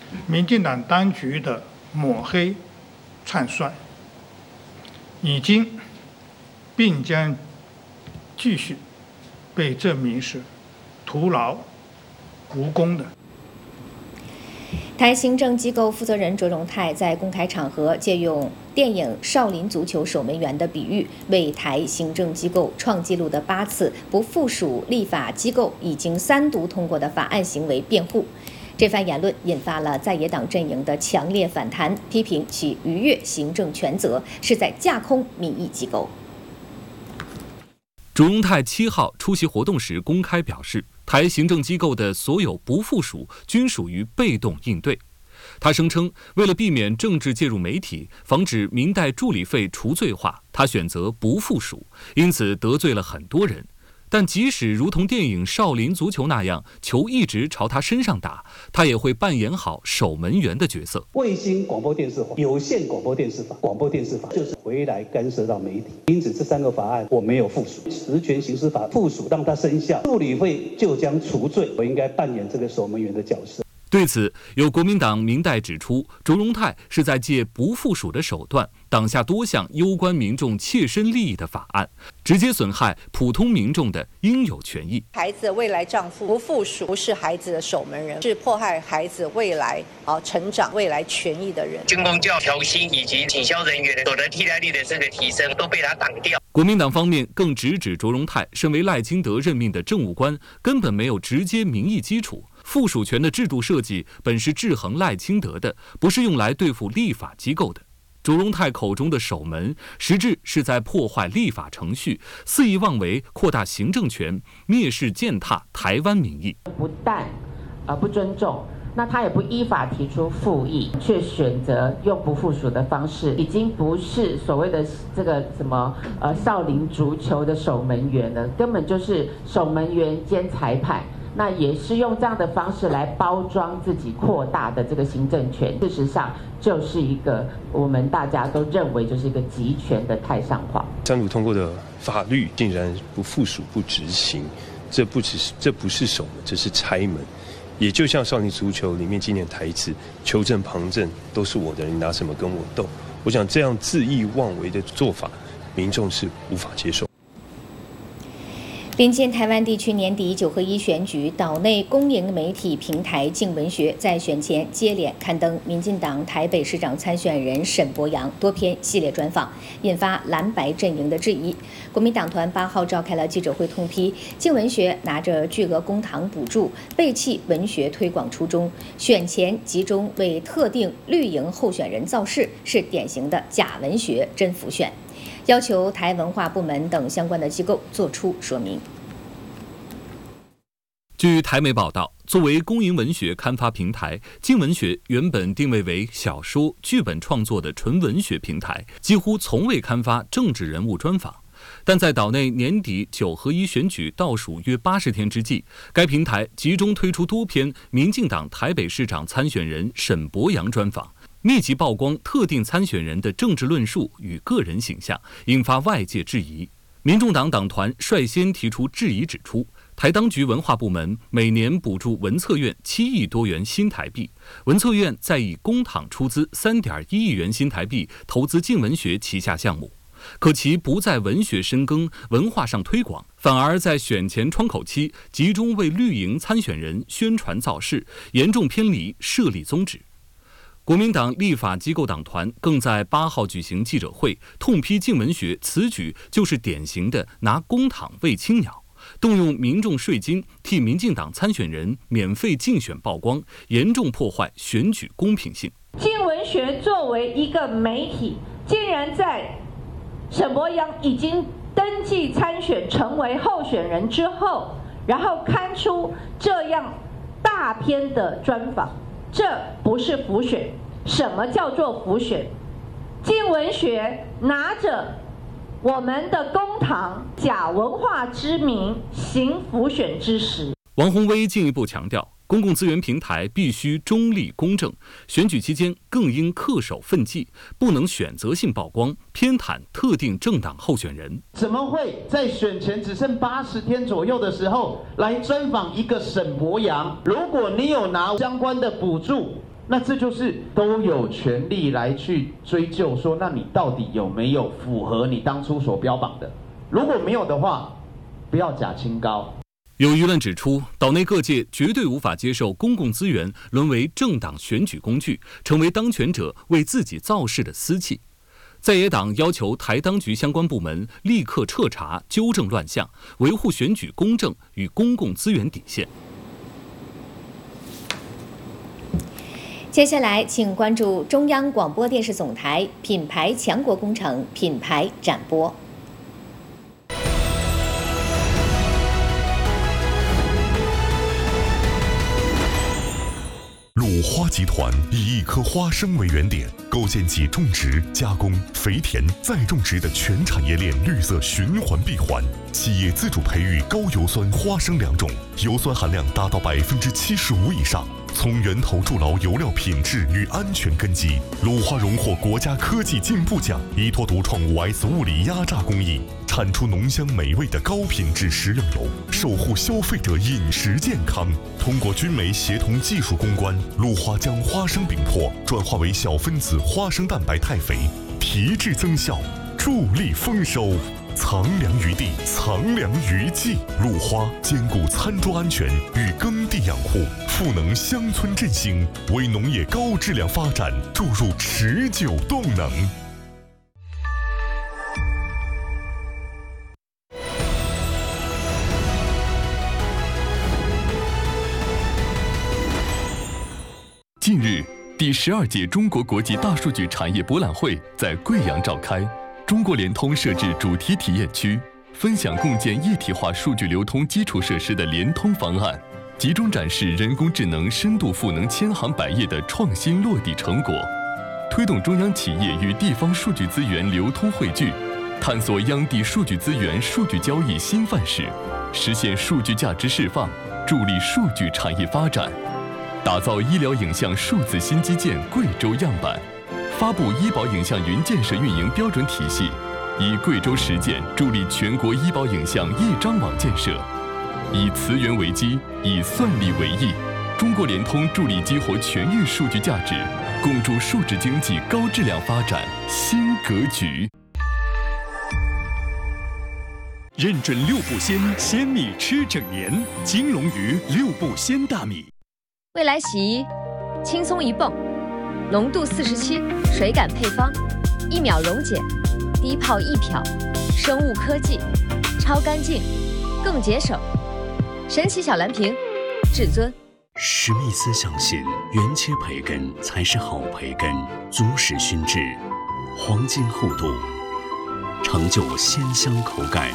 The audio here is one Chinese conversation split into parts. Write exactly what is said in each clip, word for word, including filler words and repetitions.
民进党当局的抹黑、唱衰，已经并将继续被证明是徒劳无功的。 台行政机构负责人卓荣泰在公开场合借用电影《少林足球守门员》的比喻，为台行政机构创纪录的八次不附属立法机构已经三读通过的法案行为辩护。这番言论引发了在野党阵营的强烈反弹，批评其逾越行政权责，是在架空民意机构。 卓荣泰七号出席活动时公开表示，台行政机构的所有不附属均属于被动应对。他声称，为了避免政治介入媒体，防止民代助理费除罪化，他选择不附属，因此得罪了很多人。但即使如同电影《少林足球》那样，球一直朝他身上打，他也会扮演好守门员的角色。 卫星广播电视法、有线广播电视法、广播电视法就是回来干涉到媒体，因此这三个法案我没有附属。职权行使法附属让它生效，助理费就将除罪，我应该扮演这个守门员的角色。 对此，有国民党民代指出，卓荣泰是在借不附属的手段挡下多项攸关民众切身利益的法案，直接损害普通民众的应有权益。 孩子的未来丈夫不附属，不是孩子的守门人，是迫害孩子未来啊成长、未来权益的人。 军公教调薪以及警消人员所得替代率的这个提升都被他挡掉。 国民党方面更直指卓荣泰身为赖清德任命的政务官，根本没有直接民意基础。附属权的制度设计本是制衡赖清德的，不是用来对付立法机构的。卓荣泰口中的守门，实质是在破坏立法程序，肆意妄为，扩大行政权，蔑视践踏台湾民意。 不但呃不尊重，那他也不依法提出复议，却选择用不附属的方式，已经不是所谓的这个什么呃少林足球的守门员了，根本就是守门员兼裁判。那也是用这样的方式来包装自己扩大的这个行政权，事实上就是一个我们大家都认为就是一个集权的太上皇。 三读通过的法律竟然不附属不执行，这不只是这不是守门，这是拆门。也就像少林足球里面经典台词“球证旁证都是我的人，你拿什么跟我斗”。我想这样恣意妄为的做法，民众是无法接受。 临近台湾地区年底九合一选举，岛内公营媒体平台镜文学在选前接连刊登民进党台北市长参选人沈伯洋多篇系列专访，引发蓝白阵营的质疑。国民党团八号召开了记者会，痛批镜文学拿着巨额公帑补助，背弃文学推广初衷，选前集中为特定绿营候选人造势，是典型的假文学真浮选。要求台文化部门等相关的机构作出说明。 据台媒报道，作为公营文学刊发平台，镜文学原本定位为小说、剧本创作的纯文学平台，几乎从未刊发政治人物专访。但在岛内年底九合一选举倒数约八十天之际，该平台集中推出多篇民进党台北市长参选人沈伯洋专访，密集曝光特定参选人的政治论述与个人形象，引发外界质疑。民众党党团率先提出质疑，指出台当局文化部门每年补助文策院七亿多元新台币，文策院再以公帑出资三点一亿元新台币投资镜文学旗下项目，可其不在文学深耕、文化上推广，反而在选前窗口期集中为绿营参选人宣传造势，严重偏离设立宗旨。国民党立法机构党团更在八号举行记者会，痛批镜文学此举就是典型的拿公帑喂青鸟，动用民众税金替民进党参选人免费竞选曝光，严重破坏选举公平性。 镜文学作为一个媒体，竟然在沈伯洋已经登记参选成为候选人之后，然后刊出这样大篇的专访，这不是浮选。什么叫做浮选？镜文学拿着我们的公帑，假文化之名，行浮选之实。 王宏威进一步强调，公共资源平台必须中立公正，选举期间更应恪守分际，不能选择性曝光，偏袒特定政党候选人。 怎么会在选前只剩八十天左右的时候来专访一个沈伯洋？如果你有拿相关的补助， 那这就是都有权利来去追究说，那你到底有没有符合你当初所标榜的？如果没有的话，不要假清高。 有舆论指出，岛内各界绝对无法接受公共资源沦为政党选举工具，成为当权者为自己造势的私器。在野党要求台当局相关部门立刻彻查、纠正乱象，维护选举公正与公共资源底线。 接下来，请关注中央广播电视总台品牌强国工程品牌展播。 鲁花集团以一棵花生为原点，构建起种植、加工、肥田、再种植的全产业链绿色循环闭环。企业自主培育高油酸花生良种，油酸含量达到百分之七十五以上。从源头筑牢油料品质与安全根基，鲁花荣获国家科技进步奖，依托独创 五 S 物理压榨工艺，产出浓香美味的高品质食用油，守护消费者饮食健康。通过军媒协同技术攻关，鲁花将花生饼粕转化为小分子花生蛋白肽肥，提质增效，助力丰收。藏粮于地，藏粮于技。鲁花兼顾餐桌安全与耕地养护，赋能乡村振兴，为农业高质量发展注入持久动能。 近日，第十二届中国国际大数据产业博览会在贵阳召开。中国联通设置主题体验区，分享共建一体化数据流通基础设施的联通方案，集中展示人工智能深度赋能千行百业的创新落地成果，推动中央企业与地方数据资源流通汇聚，探索央地数据资源数据交易新范式，实现数据价值释放，助力数据产业发展，打造医疗影像数字新基建贵州样板。发布医保影像云建设运营标准体系，以贵州实践助力全国医保影像一张网建设。以词源为基，以算力为翼，中国联通助力激活全域数据价值，共筑数字经济高质量发展新格局。 认准六步鲜，鲜米吃整年。金龙鱼六步鲜大米。 未来洗衣，轻松一泵。浓度四十七，水感配方，一秒溶解，低泡一漂，生物科技，超干净，更节省。神奇小蓝瓶，至尊。 史密斯相信，原切培根才是好培根，足使熏制，黄金厚度，成就鲜香口感。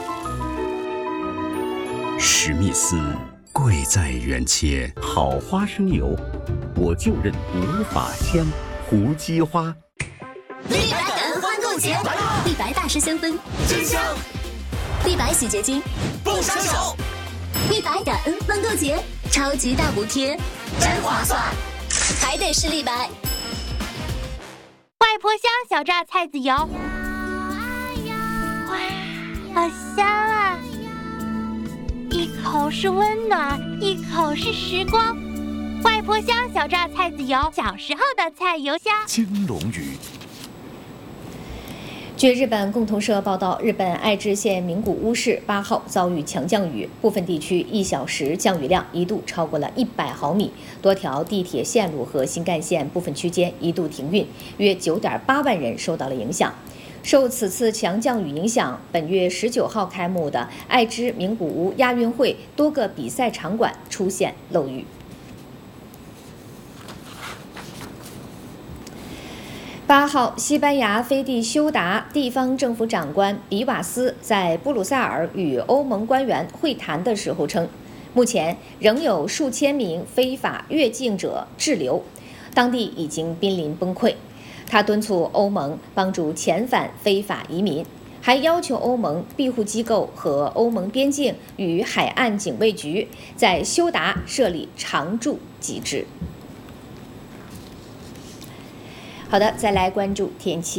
史密斯。贵在原切， 好花生油，我就认无法香。胡姬花， 立白感恩欢购节，立白大师香氛真香，立白洗洁精不伤手，立白感恩欢购节，超级大补贴，真划算，还得是立白。 外婆香小榨菜籽油，哇，好香啊！一口是温暖，一口是时光。外婆香小榨菜籽油，小时候的菜油香。 金龙鱼。 据日本共同社报道，日本爱知县名古屋市八号遭遇强降雨，部分地区一小时降雨量一度超过了一百毫米，多条地铁线路和新干线部分区间一度停运，约九点八万人受到了影响。受此次强降雨影响，本月十九号开幕的爱知名古屋亚运会多个比赛场馆出现漏雨。八号，西班牙飞地休达地方政府长官比瓦斯在布鲁塞尔与欧盟官员会谈的时候称，目前仍有数千名非法越境者滞留，当地已经濒临崩溃。他敦促欧盟帮助遣返非法移民，还要求欧盟庇护机构和欧盟边境与海岸警卫局在休达设立常驻机制。好的，再来关注天气。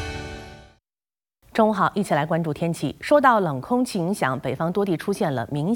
中午好，一起来关注天气。受到冷空气影响，北方多地出现了明显